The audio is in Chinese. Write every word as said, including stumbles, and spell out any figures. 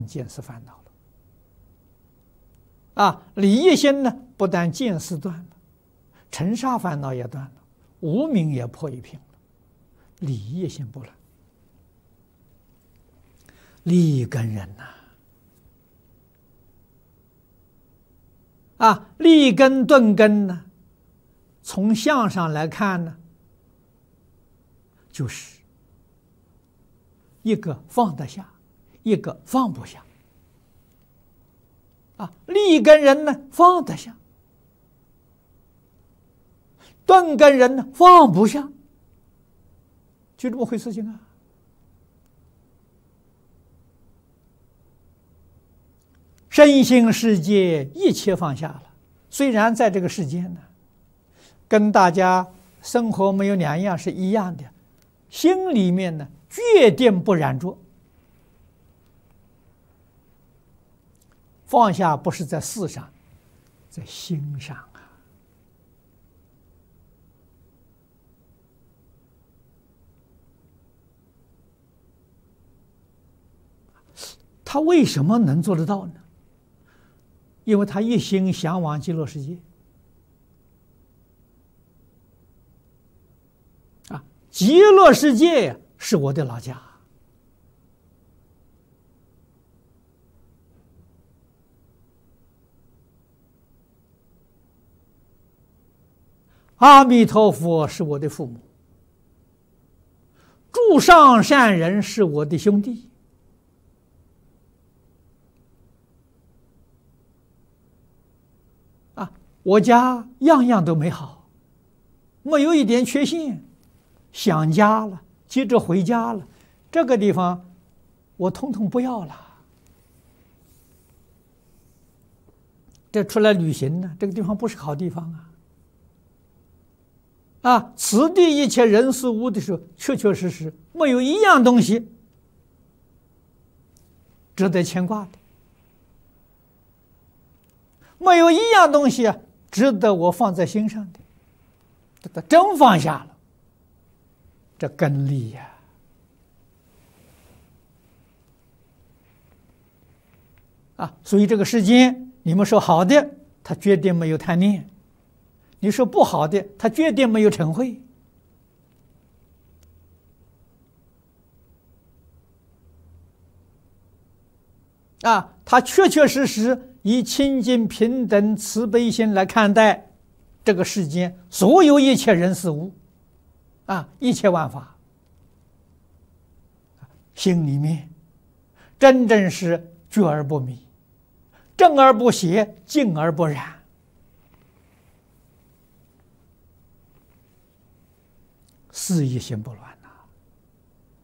见思烦恼了啊！离业心呢，不但见思断了，尘沙烦恼也断了，无明也破一平了，离业心不乱，立根人呐！啊，立根顿根呢，从相上来看呢，就是一个放得下，一个放不下。啊，立根人呢放得下，顿根人呢放不下，就这么回事情啊。身心世界一切放下了，虽然在这个世间呢，跟大家生活没有两样是一样的，心里面呢决定不染着。放下不是在事上，在心上啊。他为什么能做得到呢？因为他一心向往极乐世界啊，极乐世界是我的老家。阿弥陀佛是我的父母，诸上善人是我的兄弟，啊，我家样样都美好，没有一点缺陷，想家了，急着回家了，这个地方我统统不要了。这出来旅行呢，这个地方不是好地方啊。啊，此地一切人事物的时候，确确实实没有一样东西值得牵挂的，没有一样东西啊值得我放在心上的。这他真放下了，这根利呀！啊，所以这个世间，你们说好的，他决定没有贪念。你说不好的，他决定没有嗔恚啊，他确确实实以清净平等慈悲心来看待这个世间所有一切人事物啊，一切万法，心里面真正是觉而不迷，正而不邪，静而不染。事业心不乱。